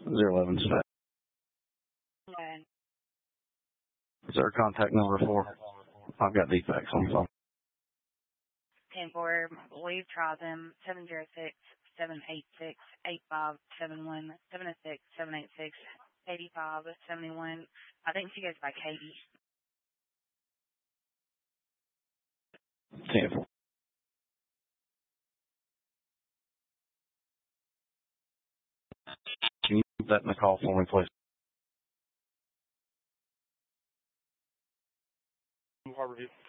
011 staff. Okay. Is there a contact number for? I've got defects on the phone. 10-4, we've tried them, 706-786-8571, 706-786-8571. I think she goes by Katie. 10-4. Can you put that in the call for me, please? Harborview.